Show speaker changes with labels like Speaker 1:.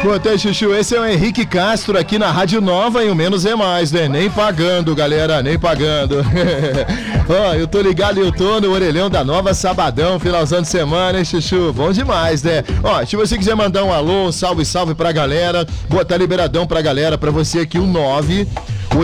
Speaker 1: Boa tarde, Chuchu. Esse é o Henrique Castro aqui na Rádio Nova e o Menos é Mais, né? Nem pagando, galera, nem pagando. Ó, eu tô ligado e eu tô no orelhão da Nova sabadão, finalzão de semana, hein, Chuchu? Bom demais, né? Ó, se você quiser mandar um alô, um salve pra galera, botar liberadão pra galera, pra você aqui o